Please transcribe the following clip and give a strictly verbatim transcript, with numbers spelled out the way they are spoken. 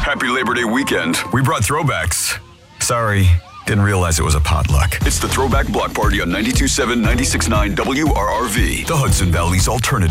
Happy Labor Day weekend. We brought throwbacks. Sorry, didn't realize it was a potluck. It's the Throwback Block Party on ninety-two point seven, ninety-six point nine W R R V, the Hudson Valley's alternative.